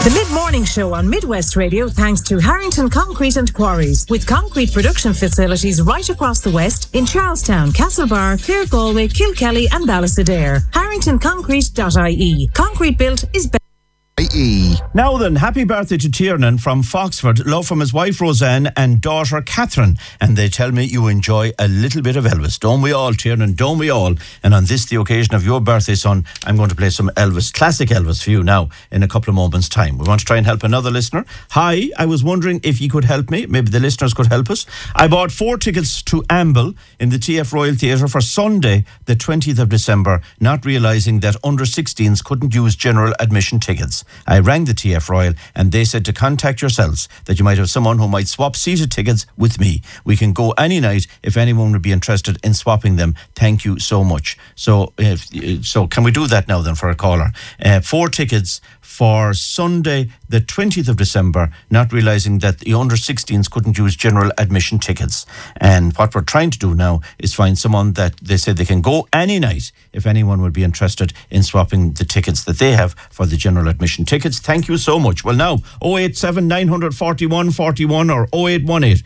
The mid-morning show on Midwest Radio thanks to Harrington Concrete and Quarries, with concrete production facilities right across the West in Charlestown, Castlebar, Clare Galway, Kilkelly and Ballysadare. HarringtonConcrete.ie. Concrete built is better. Now then, happy birthday to Tiernan from Foxford. Love from his wife Roseanne and daughter Catherine. And they tell me you enjoy a little bit of Elvis. Don't we all, Tiernan? Don't we all? And on this, the occasion of your birthday, son, I'm going to play some Elvis, classic Elvis for you now in a couple of moments' time. We want to try and help another listener. Hi, I was wondering if you could help me. Maybe the listeners could help us. I bought 4 tickets to Amble in the TF Royal Theatre for Sunday, the 20th of December, not realising that under 16s couldn't use general admission tickets. I rang the TF Royal and they said to contact yourselves, that you might have someone who might swap seated tickets with me. We can go any night if anyone would be interested in swapping them. Thank you so much. So can we do that now then for a caller? 4 tickets for Sunday, the 20th of December, not realising that the under 16s couldn't use general admission tickets. And what we're trying to do now is find someone that they said they can go any night if anyone would be interested in swapping the tickets that they have for the general admission tickets. Thank you so much. Well, now, 087 941 41 or 0818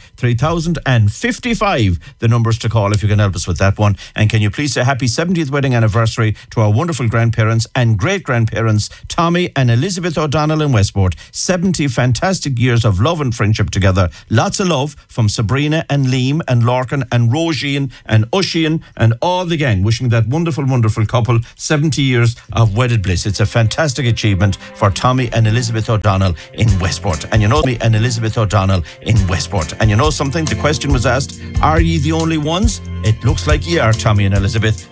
3055, the numbers to call if you can help us with that one. And can you please say happy 70th wedding anniversary to our wonderful grandparents and great-grandparents, Tommy and Elizabeth O'Donnell in Westport. 70 fantastic years of love and friendship together. Lots of love from Sabrina and Liam and Lorcan and Roisin and Ushian and all the gang. Wishing that wonderful, wonderful couple 70 years of wedded bliss. It's a fantastic achievement for Tommy and Elizabeth O'Donnell in Westport. And you know me and Elizabeth O'Donnell in Westport. And you know something? The question was asked, are ye the only ones? It looks like ye are, Tommy and Elizabeth.